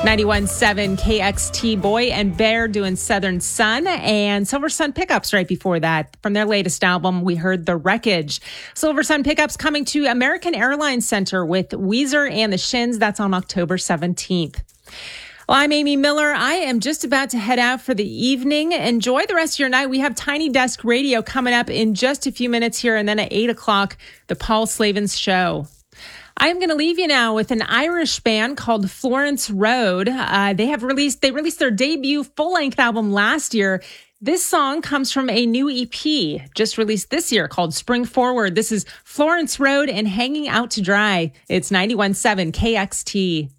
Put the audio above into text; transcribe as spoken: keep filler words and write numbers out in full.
ninety-one point seven K X T, Boy and Bear doing Southern Sun, and Silver Sun Pickups right before that. From their latest album, we heard The Wreckage. Silver Sun Pickups coming to American Airlines Center with Weezer and the Shins. That's on October seventeenth. Well, I'm Amy Miller. I am just about to head out for the evening. Enjoy the rest of your night. We have Tiny Desk Radio coming up in just a few minutes here, and then at eight o'clock, the Paul Slavens Show. I am going to leave you now with an Irish band called Florence Road. Uh, they have released, they released their debut full-length album last year. This song comes from a new E P just released this year called Spring Forward. This is Florence Road and Hanging Out to Dry. It's ninety-one point seven K X T.